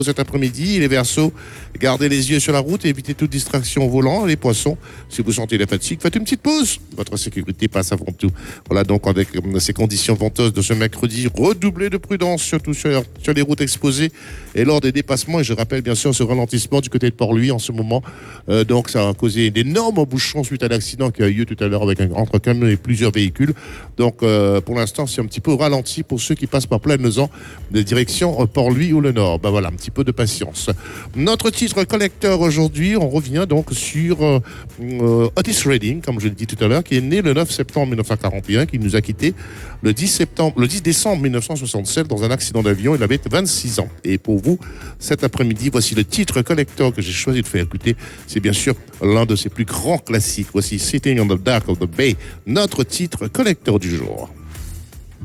Cet après-midi, les Verseaux, gardez les yeux sur la route et évitez toute distraction au volant. Les Poissons, si vous sentez la fatigue, faites une petite pause. Votre sécurité passe avant tout. Voilà donc avec ces conditions venteuses de ce mercredi, redoublez de prudence, surtout sur les routes exposées et lors des dépassements. Et je rappelle bien sûr ce ralentissement du côté de Port-Louis en ce moment. Donc ça a causé d'énormes bouchons suite à l'accident qui a eu lieu tout à l'heure avec un grand camion et plusieurs véhicules. Donc pour l'instant, c'est un petit peu ralenti pour ceux qui passent par Plaine-Lezan de direction Port-Louis ou le Nord. Ben voilà, un petit peu de patience. Notre titre collecteur aujourd'hui, on revient donc sur Otis Redding, comme je l'ai dit tout à l'heure, qui est né le 9 septembre 1941, qui nous a quitté le 10 décembre 1967 dans un accident d'avion. Il avait 26 ans. Et pour vous, cet après-midi, voici le titre collector que j'ai choisi de faire écouter. C'est bien sûr l'un de ses plus grands classiques. Voici Sitting on the Dock of the Bay, notre titre collector du jour.